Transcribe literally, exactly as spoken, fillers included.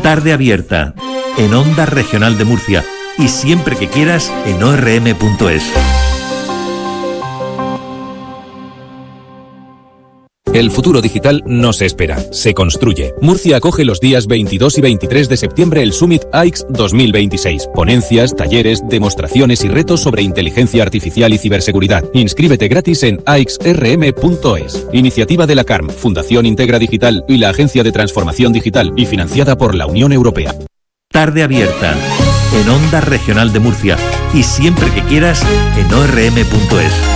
Tarde abierta en Onda Regional de Murcia y siempre que quieras en o erre eme punto es. El futuro digital no se espera, se construye. Murcia acoge los días veintidós y veintitrés de septiembre el Summit A I X dos mil veintiséis. Ponencias, talleres, demostraciones y retos sobre inteligencia artificial y ciberseguridad. Inscríbete gratis en a ix erre eme punto es. Iniciativa de la C A R M, Fundación Integra Digital y la Agencia de Transformación Digital y financiada por la Unión Europea. Tarde abierta en Onda Regional de Murcia y siempre que quieras en o erre eme punto es.